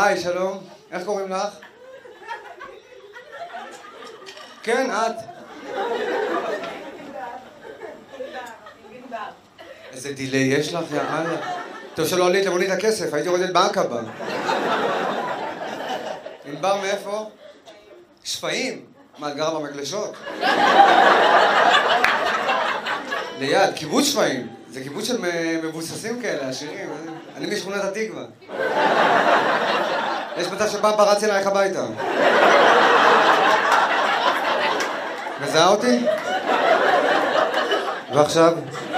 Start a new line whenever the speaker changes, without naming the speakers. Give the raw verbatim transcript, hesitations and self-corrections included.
היי, שלום. איך קוראים לך? כן, את. איזה דילי יש לך, יאללה. טוב שלא עלית למונית הכסף, הייתי יורדת בעקבה. ענבר מאיפה? שפיים? מה, את גרה במגלשות? ליד, קיבוץ שפיים. זה קיבוץ של מבוססים כאלה, עשירים. אני משכונת התקווה. יש מצב שפעם פרצתי אלייך הביתה. מזהה אותי? ועכשיו?